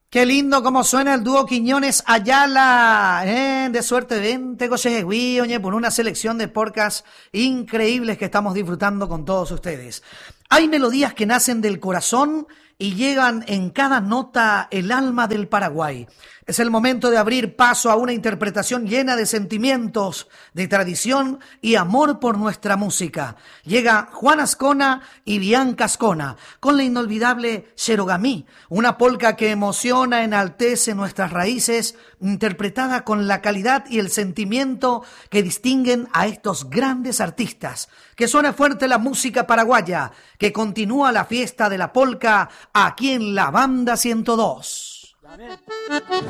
Qué lindo cómo suena el dúo Quiñones Ayala, de suerte 20 coches oye, por una selección de podcasts increíbles que estamos disfrutando con todos ustedes. Hay melodías que nacen del corazón y llegan en cada nota el alma del Paraguay. Es el momento de abrir paso a una interpretación llena de sentimientos, de tradición y amor por nuestra música. Llega Juan Ascona y Bianca Ascona con la inolvidable Xerogamí, una polca que emociona, enaltece nuestras raíces, interpretada con la calidad y el sentimiento que distinguen a estos grandes artistas. Que suene fuerte la música paraguaya, que continúa la fiesta de la polca aquí en la Banda 102.